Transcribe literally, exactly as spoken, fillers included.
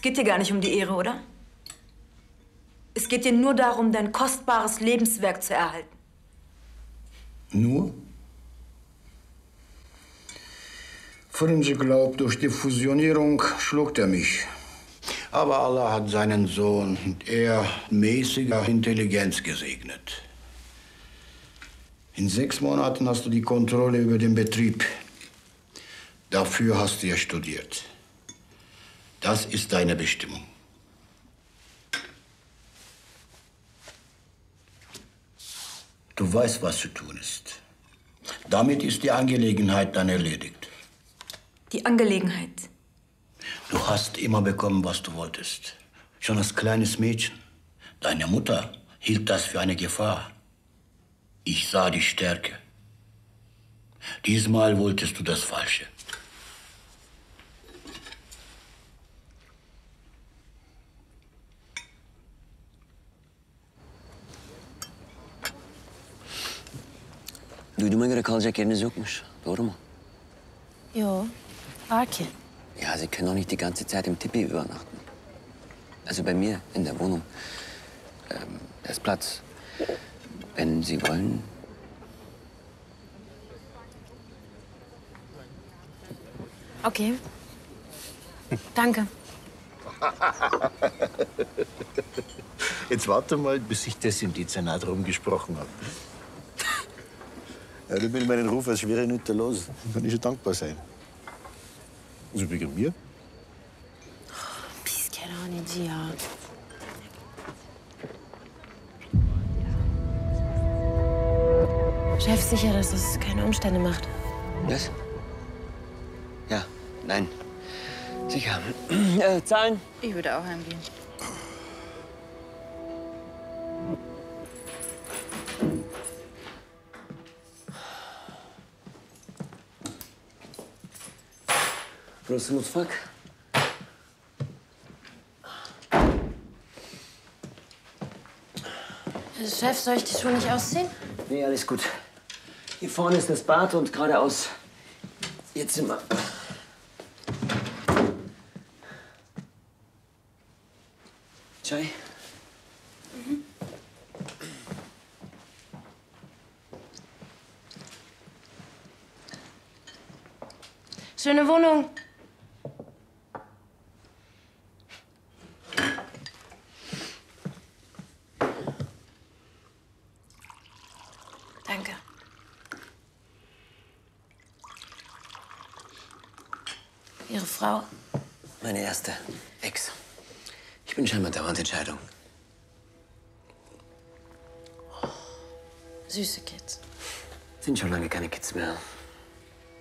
geht dir gar nicht um die Ehre, oder? Es geht dir nur darum, dein kostbares Lebenswerk zu erhalten. Nur? Frunze glaubt, durch die Fusionierung schluckt er mich. Aber Allah hat seinen Sohn mit eher mäßiger Intelligenz gesegnet. In sechs Monaten hast du die Kontrolle über den Betrieb. Dafür hast du ja studiert. Das ist deine Bestimmung. Du weißt, was zu tun ist. Damit ist die Angelegenheit dann erledigt. Die Angelegenheit? Du hast immer bekommen, was du wolltest. Schon als kleines Mädchen. Deine Mutter hielt das für eine Gefahr. Ich sah die Stärke. Diesmal wolltest du das Falsche. Duyduğuma göre kalacak yeriniz yokmuş. Doğru mu? Jo, war ki. Ja, Sie können doch nicht die ganze Zeit im Tipi übernachten. Also bei mir in der Wohnung. Ähm, da ist Platz. Wenn Sie wollen. Okay. Danke. Jetzt warte mal, bis ich das im Dezernat rumgesprochen habe. Ja, du bist meinen Ruf als schwere Nütter los. Kann ich schon dankbar sein. Also wegen mir? Pis kerane Cia. Chef, sicher, dass es keine Umstände macht. Was? Ja, nein. Sicher. Äh, zahlen? Ich würde auch heimgehen. Burası mutfak. Chef, soll ich die Schuhe nicht ausziehen? Nee, alles gut. Hier vorne ist das Bad und geradeaus Ihr Zimmer. Chai? Mhm. Schöne Wohnung. Danke. Ihre Frau? Meine erste Ex. Ich bin scheinbar dauernd Entscheidung. Süße Kids. Sind schon lange keine Kids mehr.